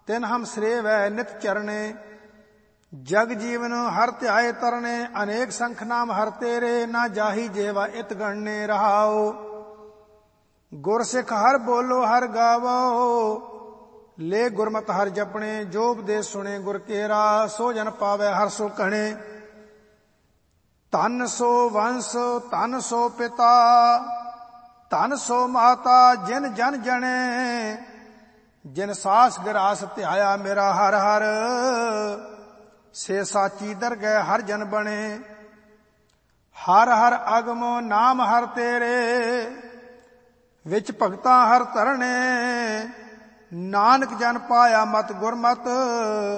ਤਿਨ ਹਮ ਸ੍ਰੇਵੈ ਨਿਤ ਚਰਣੇ। ਜਗ ਜੀਵਨ ਹਰ ਧਿਆਏ ਤਰਨੇ, ਅਨੇਕ ਸੰਖ ਨਾਮ ਹਰ ਤੇਰੇ, ਨਾ ਜਾਹੀ ਜੇਵਾ ਇਤ ਗਣਨੇ ਰਹਾਓ। ਗੁਰ ਸਿੱਖ ਹਰ ਬੋਲੋ ਹਰ ਗਾਵੋ, ਲੈ ਗੁਰਮਤਿ ਹਰ ਜਪਣੇ। ਜੋ ਉਪਦੇਸ਼ ਸੁਣੇ ਗੁਰ ਕੇਰਾ, ਸੋ ਜਨ ਪਾਵੈ ਹਰ ਸੋ ਕਹਣੇ। ਧਨ ਸੋ ਵੰਸ ਧਨ ਸੋ ਪਿਤਾ, ਧਨ ਸੋ ਮਾਤਾ ਜਿਨ ਜਨ ਜਣੇ। ਜਿਨ ਸਾਸ ਗਰਾਸ ਧਿਆਇਆ ਮੇਰਾ ਹਰ ਹਰ, ਸੇ ਸਾਚੀ ਦਰਗਹਿ ਹਰ ਜਨ ਬਣੇ। ਹਰ ਹਰ ਅਗਮੋ ਨਾਮ ਹਰ ਤੇਰੇ, ਵਿੱਚ ਭਗਤਾਂ ਹਰ ਧਰਣੇ। ਨਾਨਕ ਜਨ ਪਾਇਆ ਮਤ ਗੁਰਮਤਿ,